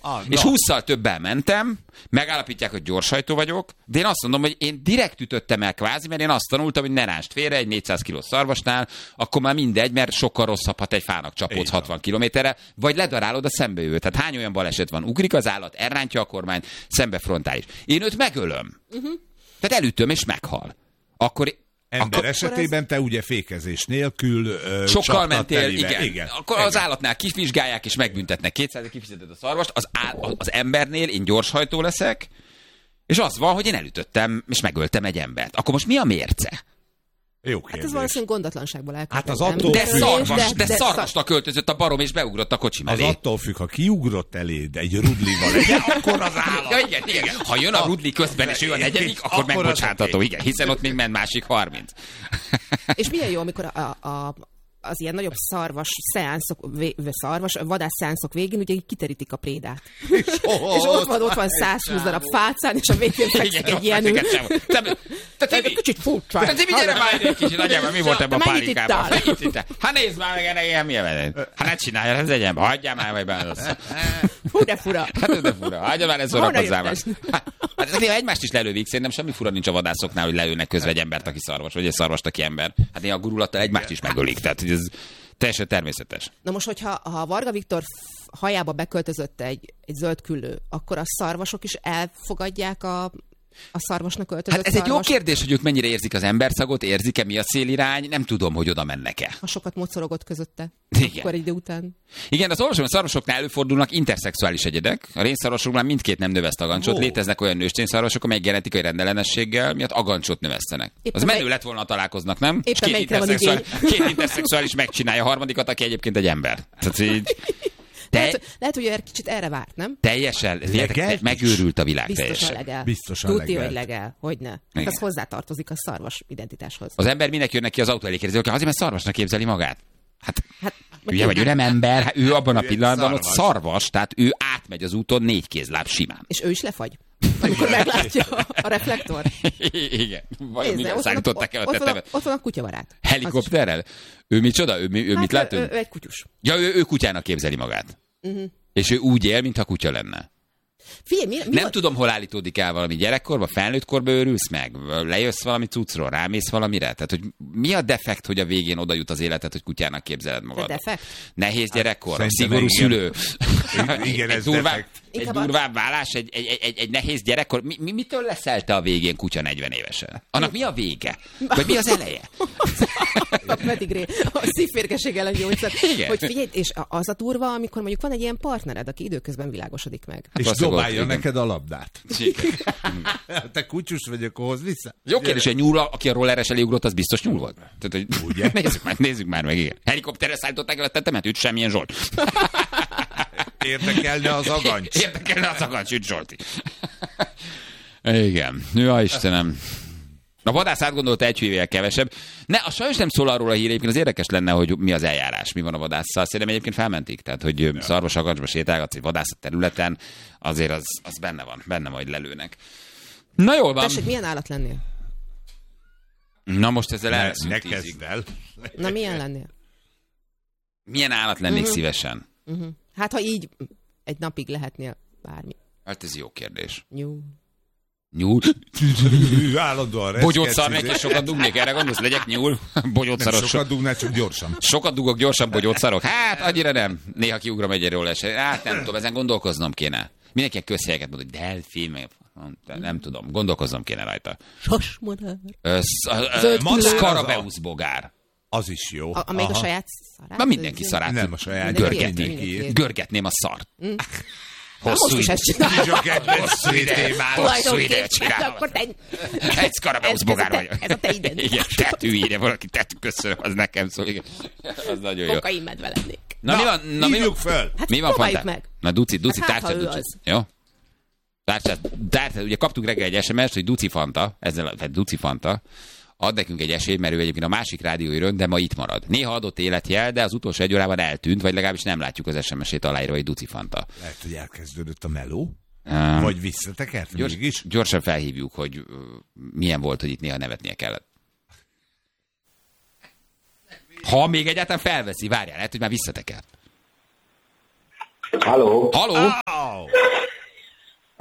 És 20-szal többel mentem, megállapítják, hogy gyorshajtó vagyok, de én azt mondom, hogy én direkt ütöttem el kvázi, mert én azt tanultam, hogy ne ránst félre egy 400 kilós szarvasnál, akkor már mindegy, mert sokkal rosszabbhat egy fának csapódsz 60 kilométerre, vagy ledarálod a szembejövőt. Tehát hány olyan baleset van? Ugrik az állat, elrántja a kormányt, szembe frontális. Én őt megölöm. Tehát elütöm és meghal. Akkor ember esetében te ugye fékezés nélkül sokkal mentél, igen. Akkor az állatnál kivizsgálják és megbüntetnek. 200 kifizeted a szarvast, az embernél én gyorshajtó leszek, és az van, hogy én elütöttem és megöltem egy embert. Akkor most mi a mérce? Jó kérdés. Hát ez valószínűleg gondatlanságból elkövetett. Hát az attól függ. De szarvasra költözött a barom és beugrott a kocsi mellé. Az attól függ, ha kiugrott eléd egy rudlival, akkor az állat. Ja, igen. Ha jön a rudli közben, és ő a negyedik, akkor megbocsátható, igen, hiszen ott még ment másik 30. És milyen jó, amikor az ilyen nagyobb vadász szeánszok végén ugye kiterítik a prédát. És ott van 120 darab fácán, és a végén fekszik egy ilyen ül. Egy kicsit furcsa. Te gyere már egy kicsit, nagyjából mi volt ebben a pálinkában? Hát nézd már meg ennek ilyen milyen. Hát ne csináljál, ez egy ember. Hagyjál már, vagy benne az. Hú, de fura. Hát de fura. Hagyjál már, ne szórakozzál már. Hát ezek néha egymást is lelővik, szerintem semmi fura nincs a vadászoknál, hogy lelőnek közve egy embert, aki szarvas, vagy egy szarvast, aki ember. Hát néha a gurulattal egymást is megölik, tehát ez teljesen természetes. Na most, hogyha Varga Viktor hajába beköltözött egy zöld küllő, akkor a szarvasok is elfogadják a szarvasnak öltözött Hát ez egy jó kérdés, hogy ők mennyire érzik az emberszagot, érzik-e, mi a szélirány, nem tudom, hogy oda mennek-e. Ha sokat mocorogott közötte, igen. Akkor egy idő után. Igen, az olvasom, a szarvasoknál előfordulnak interszexuális egyedek. A rénszarvasoknál mindkét nem növeszt agancsot. Léteznek olyan nőstényszarvasok, amelyek genetikai rendellenességgel miatt agancsot növesztenek. Éppen az menő lett volna, ha találkoznak, nem? És két interszexuális megcsinálja a harmadikat, aki egyébként egy ember. Tehát így... Lehet, hogy kicsit erre várt, nem? Teljesen. Megőrült a világ teljesen. Biztosan legel. Tuti, hogy legel. Hogyne. Hát az hozzátartozik a szarvas identitáshoz. Az ember minek jön neki az autó elé kérdezi, hogy azért, mert szarvasnak képzeli magát. Hát ugye, vagy ő nem ember, hát ő abban a pillanatban ott szarvas, tehát ő átmegy az úton 4 kézláb simán. És ő is lefagy, amikor meglátja a reflektor. Igen. Vajon mivel szállították el a tetemet? Ott van a kutyavarát. Helikopterrel? Ő micsoda? Ő mit lát? Ő egy kutyus. Ja, ő kutyának képzeli magát. És ő úgy él, mintha kutya lenne. Figyelj, nem tudom, hol állítódik el valami gyerekkorba, felnőttkorba őrülsz meg, lejössz valami cuccról, rámész valamire. Tehát, hogy mi a defekt, hogy a végén oda jut az életed, hogy kutyának képzeled magad? Defekt? Nehéz gyerekkor, szigorú szülő. Igen, ez egy durvább vállás, egy nehéz gyerekkor. Mitől leszel te a végén kutya 40 évesen? Annak mi a vége? Vagy mi az eleje? A pedigré, a szívférgesség ellen gyógyszer. Hogy figyelj, és az a durva, amikor mondjuk van egy ilyen partnered, aki időközben világosodik meg. És dobálja neked a labdát. Te kutyus vagy, akkor hoz vissza. Jó kérdés, hogy nyúl, aki a rolleres elé ugrott, az biztos nyúl volt. Tehát, hogy ugye? Nézzük már meg, igen. Helikopterre szállították el a tetemet, őt semmilyen Zsolt. Érdekelne az agancs. Ügy Zsolti. Igen. Ja, Istenem. A vadász átgondolta egy hülyével kevesebb. A sajnos nem szól arról a hír, egyébként az érdekes lenne, hogy mi az eljárás, mi van a vadásszal. Szerintem egyébként felmentik, tehát hogy szarvas agancsba sétálgatsz egy vadászat területen, azért az benne majd lelőnek. Na jól van. Tessék, milyen állat lennél? Na most ezzel elveszünk 10-ig. Na milyen lennél? Milyen állat lennék szívesen? Hát ha így egy napig lehetnél bármi. Hát ez jó kérdés. Nyúl? Állandóan bogyótszarnék és sokat dugnék, erre gondolsz, legyek nyúl? Bogyótszaros. Nem sokat dugnál, csak gyorsan. Sokat dugok gyorsan, bogyótszarok? Hát, annyira nem. Néha kiugrom egyről esre. Hát nem tudom, ezen gondolkoznom kéne. Mindenki ilyen közhelyeket mond, hogy delfin, nem tudom, gondolkoznom kéne rajta. Sasmadár. Skarabeusz bogár. Az is jó. Amelyik a saját szarát? Na mindenki szarát. Nem a saját. Görgetném a szart. Hosszú is ezt csinálom. Hosszú ideje csinálom. Egy Skarabeusz bogár vagyok. Ez a te identitás. Igen, tetű ide, valaki tetű, köszönöm, az nekem szól. Igen. Az nagyon jó. Kokain medve lennék. Na hívjuk föl. Hát mi van, próbáljuk meg. Na Duci, tárcsát Duci. Jó? Tárcsát, ugye kaptuk reggel egy SMS-t, hogy Duci Fanta, ad nekünk egy esélyt, mert ő egyébként a másik rádióiron, de ma itt marad. Néha adott életjel, de az utolsó 1 órában eltűnt, vagy legalábbis nem látjuk az SMS-ét aláírva, hogy Duci Fanta. Lehet, hogy elkezdődött a meló? Vagy visszatekert mégis? Gyorsan felhívjuk, hogy milyen volt, hogy itt néha nevetnie kellett. Ha még egyáltalán felveszi, várjál, lehet, hogy már visszatekert. Halló?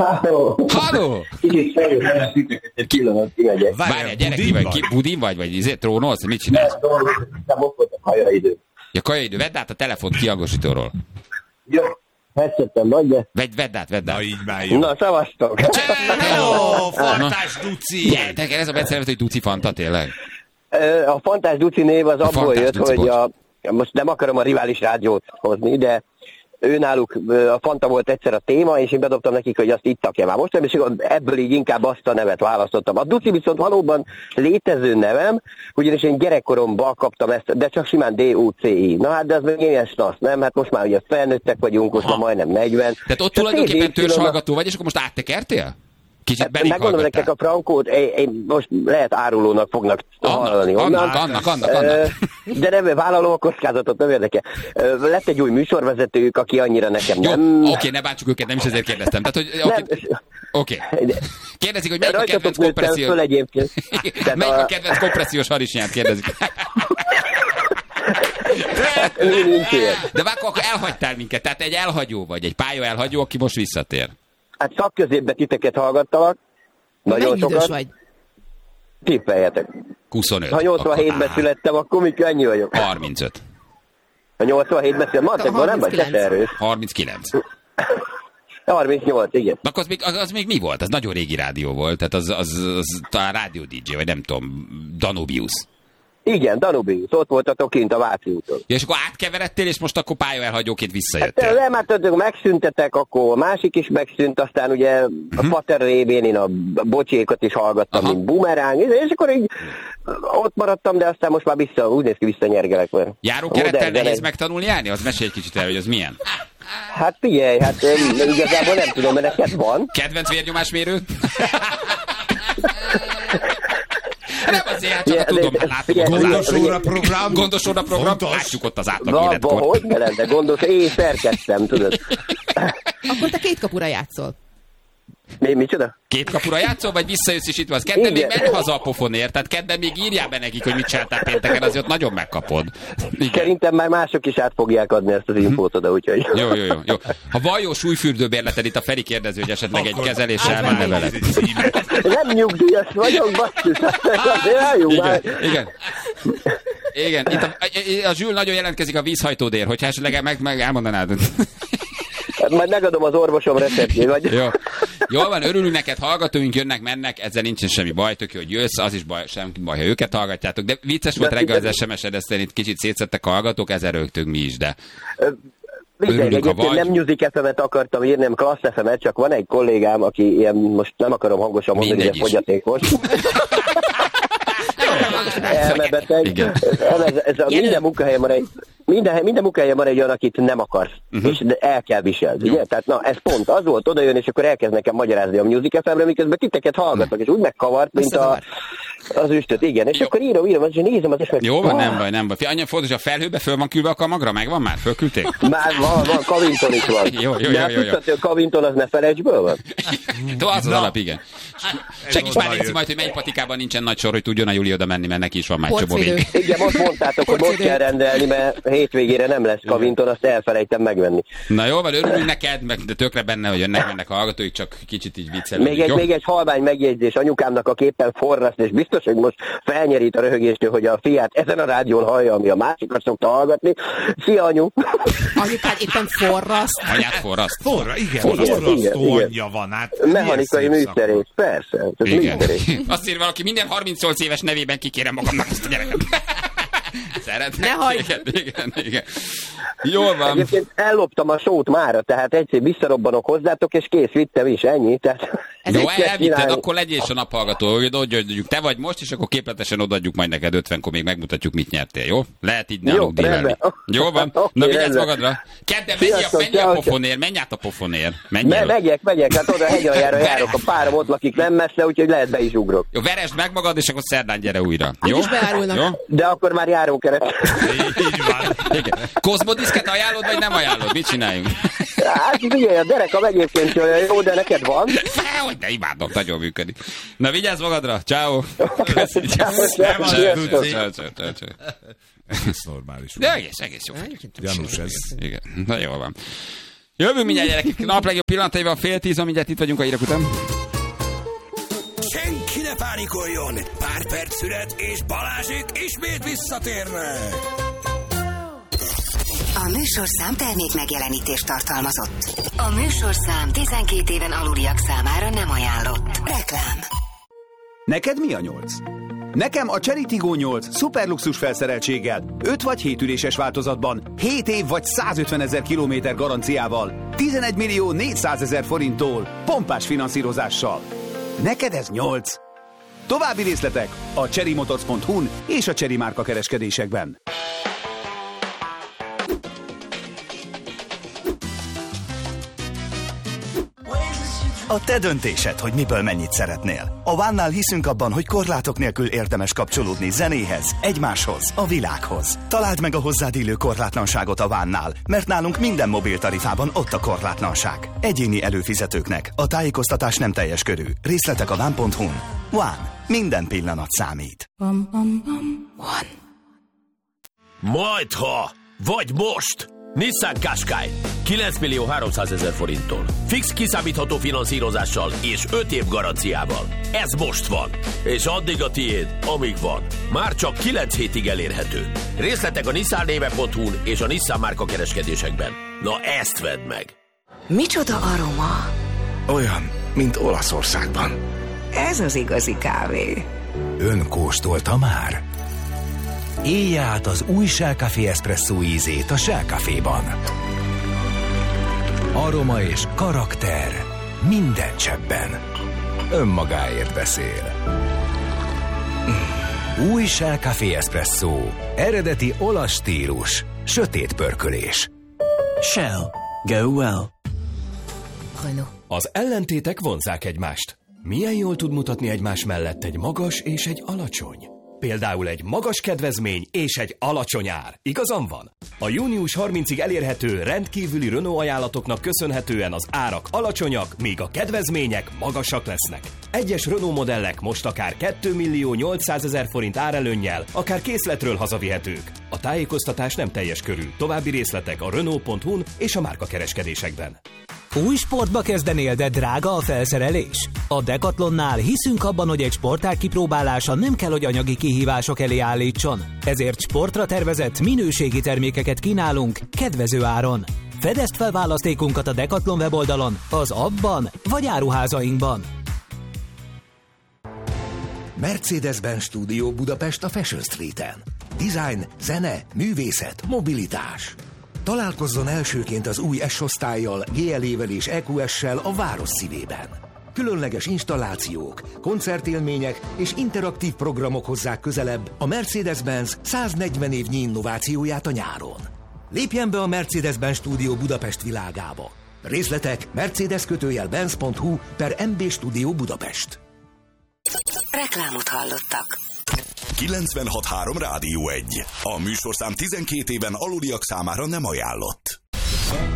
Halló! Kicsit fejlődnek, egy pillanat kimegyek. Várjál, gyere ki vagy, budin vagy trónolsz? Mit csinálsz? Nem ott volt a kajaidő. Ja, kajaidő, vedd át a telefont kihangosítóról. Jó, headsetem nagy, de... Vedd át. Na így már jó. Na, szavaztok. Hello, Fantás Duci! Ez a beszélvet, hogy Duci Fanta, tényleg? A Fantás Duci név az abból jött, hogy most nem akarom a rivális rádiót hozni, de őnáluk a Fanta volt egyszer a téma, és én bedobtam nekik, hogy azt ittak-e már most, és ebből így inkább azt a nevet választottam. A Duci viszont valóban létező nevem, ugyanis én gyerekkoromban kaptam ezt, de csak simán D-U-C-I. Na hát, de az még ilyen snasz, nem? Hát most már ugye felnőttek vagyunk, most már majdnem 40. Tehát ott tulajdonképpen törzshallgató vagy, és akkor most áttekertél? Kicsit megmondom nektek a frankót, én most lehet árulónak fognak hallani onnan. Annak. De nem vállalom a kockázatot, nem érdekel. Lett egy új műsorvezetőjük, aki annyira nekem jó, nem... Oké, ne bántsuk őket, nem is ezért kérdeztem. Tehát, hogy oké. Kérdezik, hogy melyik a kedvenc kompressziós... Melyik a kedvenc kompressziós harisnyát kérdezik. De akkor elhagytál minket, tehát egy elhagyó vagy, egy pálya elhagyó, aki most visszatér. Hát szakközépbe titeket hallgattalak. Nagyon sokat. Vagy? Tippeljetek. 25. Ha 87-ben születtem, akkor mikor ennyi vagyok? 35. Ha 87-ben születtem, matekban nem vagy te erős. 39. 38, igen. Akkor az még mi volt? Az nagyon régi rádió volt, tehát az talán rádió DJ, vagy nem tudom, Danubius. Igen, Danubius, ott voltatok kint a Váci úton. Ja, és akkor átkeveredtél, és most akkor pályaelhagyóként visszajöttél. Hát nem, hát megszüntetek, akkor a másik is megszűnt, aztán ugye a Pater révén én a bocsékat is hallgattam, mint bumeráng, és akkor így ott maradtam, de aztán most már úgy néz ki, visszanyergelek. Járókerettel nehéz megtanulni járni? Az mesélj egy kicsit el, hogy az milyen? Hát figyelj, hát igazából nem tudom, mert neked van. Kedvenc vérnyomásmérő? Nem azért, csak tudom, látom. Gondos óra program. Látjuk ott az átlag életkort. Hogy ne lenne gondos? Én szerkeztem, tudod. Akkor te 2 kapura játszol. Micsoda? 2 kapura játszol, vagy visszajössz is itt van? Kedden még menj haza a pofonért, tehát kedden még írjál be nekik, hogy mit csináltál pénteken, azért ott nagyon megkapod. Igen. Szerintem már mások is át fogják adni ezt az infót oda, úgyhogy... Jó. Ha van jó súlyfürdőbérleted, itt a Feri kérdező, hogy esetleg egy kezeléssel menne veled. Nem nyugdíjas vagyok, basszus. Igen. Itt a Zsül nagyon jelentkezik a vízhajtódér, hogyha esetleg meg elmondanád. Majd megadom az orvosom receptjét, vagy... Jó. Jól van, örülünk neked, hallgatóink jönnek, mennek, ezzel nincsen semmi baj, tök jó, hogy jössz, az is baj, semmi baj, ha őket hallgatjátok, de vicces volt reggel az SMS-ed, ezt szerint kicsit szétszettek a hallgatók, ezzel rögtünk mi is, de... Egyébként nem Music FM-et akartam írni, nem Klassz FM-et, csak van egy kollégám, aki ilyen, most nem akarom hangosan mondani, hogy fogyatékos. Elmebeteg. Ez a minden munkahelyen van egy... Minden munkahelyen van egy olyan, akit nem akarsz, és el kell viselni, ugye? Tehát na, ez pont az volt, oda jön, és akkor elkezd nekem magyarázni a Music FM-re, miközben titeket hallgatok, és úgy megkavart, mint az üstöt, igen. És akkor írom, és nézem az is meg... Jó van, nem baj. Annyi fontos, a felhőbe föl van küldve a kamagra? Megvan már? Fölküldték? Már van, Kavinton is van. Jó. De azt tudtad, hogy a Kavinton az ne felejtsből van? Az alap, igen. Segíts már légy majd, hogy melyik patikában nincsen nagy sor, hogy tudjon a Júli oda menni, mert neki is van már egy csomó vég. Igen, most mondtátok, hogy most kell rendelni, mert hétvégére nem lesz Kavinton, azt elfelejtem megvenni. Na jó, van, örülünk neked, de tökre benne, hogy jönnek a hallgatóik, csak kicsit így viccelődünk. Még egy halvány megjegyzés anyukámnak a képen forraszt, és biztos, hogy most felnyerít a röhögéstől, hogy a fiát ezen a rádión hallja, ami a másikat szokta hallgatni. Szia, anyu! Anyukád éppen forraszt. Anyát forraszt. Forrasztó anyja van. Hát, mechanikai műszerész, persze. Igen. Azt írja valaki, minden 38 éves nevében kikérem magamnak ezt a gyereket. Szeretnek. Ne hagyd! Igen. Jól van. Egyébként elloptam a sót mára, tehát egyszer visszarobbanok hozzátok, és kész, vittem is, ennyi. Tehát jó, elvitted, akkor legyél is a naphallgató, hogy odaadjuk, te vagy most, és akkor képletesen odaadjuk majd neked 50-kor, még megmutatjuk, mit nyertél, jó? Lehet így nálunk dívelni. Jó van? Na, vigyázz magadra. Kedden menj a pofonér, menj át a pofonér. Megyek, hát oda a hegyaljára járok, a párom ott lakik nem messze, úgyhogy lehet be is ugrok. Jó, veresd meg magad, és akkor szerdán gyere újra. Jó? Jó? De akkor már járókeret. Így van. Igen. Kozmodiszket ajánlod, vagy nem ajánlod? Mit csináljunk? Hát figyelj, a derekam egyébként olyan jó, de neked van. Hogy de imádok, nagyon működik. Na, vigyázz magadra, ciao. Ez normális. De egész jó. Janus ez. Igen, na jól van. Jövünk mindjárt, gyerekek. Nap legjobb pillanataiban 9:30, mindjárt itt vagyunk a hírek után. Senki ne pánikoljon! Pár perc szület, és Balázsék ismét visszatérnek! A műsorszám termék megjelenítést tartalmazott. A műsorszám 12 éven aluliak számára nem ajánlott. Reklám. Neked mi a 8? Nekem a Chery Tiggo 8 szuperluxus felszereltséggel, 5 vagy 7 üléses változatban, 7 év vagy 150 000 kilométer garanciával, 11 400 000 forinttól, pompás finanszírozással. Neked ez 8. További részletek a cherrymotors.hu-n és a Chery márka kereskedésekben. A te döntésed, hogy miből mennyit szeretnél. A One-nál hiszünk abban, hogy korlátok nélkül érdemes kapcsolódni zenéhez, egymáshoz, a világhoz. Találd meg a hozzád illő korlátlanságot a One-nál, mert nálunk minden mobiltarifában ott a korlátlanság. Egyéni előfizetőknek a tájékoztatás nem teljes körű. Részletek a one.hu-n. One. Minden pillanat számít. One. Majdha, vagy most! Nissan Qashqai 9 300 000 forinttól. Fix kiszámítható finanszírozással és 5 év garanciával. Ez most van. És addig a tiéd, amíg van. Már csak 9 hétig elérhető. Részletek a nissannéve.hu-n és a Nissan márka kereskedésekben. Na ezt vedd meg! Micsoda aroma? Olyan, mint Olaszországban. Ez az igazi kávé. Ön kóstolta már? Élje át az új Shell Café Espresso ízét a Shell Caféban. Aroma és karakter minden cseppben. Önmagáért beszél. Új Shell Café Espresso. Eredeti olasz stílus. Sötét pörkölés. Shell. Go well. Renault. Az ellentétek vonzzák egymást. Milyen jól tud mutatni egymás mellett egy magas és egy alacsony? Például egy magas kedvezmény és egy alacsony ár. Igazam van? A június 30-ig elérhető rendkívüli Renault ajánlatoknak köszönhetően az árak alacsonyak, míg a kedvezmények magasak lesznek. Egyes Renault modellek most akár 2 800 000 forint árelőnnyel, akár készletről hazavihetők. A tájékoztatás nem teljes körű. További részletek a Renault.hu-n és a márkakereskedésekben. Új sportba kezdenél, de drága a felszerelés? A Decathlonnál hiszünk abban, hogy egy sportág kipróbálása nem kell, hogy anyagi kihívások elé állítson. Ezért sportra tervezett minőségi termékeket kínálunk kedvező áron. Fedezd fel választékunkat a Decathlon weboldalon, az appban vagy áruházainkban. Mercedes-Benz Studio Budapest a Fashion Streeten. Design, zene, művészet, mobilitás. Találkozzon elsőként az új S-osztállyal, GLE-vel és EQS-sel a város szívében. Különleges installációk, koncertélmények és interaktív programok hozzák közelebb a Mercedes-Benz 140 évnyi innovációját a nyáron. Lépjen be a Mercedes-Benz Studio Budapest világába. Részletek mercedes-benz.hu/MB Studio Budapest. Reklámot hallottak. 96.3 Rádió 1. A műsorszám 12 éven aluliak számára nem ajánlott.